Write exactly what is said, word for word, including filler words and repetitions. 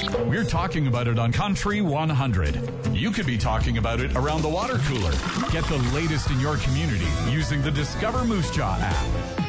We're talking about it on Country one hundred. You could be talking about it around the water cooler. Get the latest in your community using the Discover Moose Jaw app.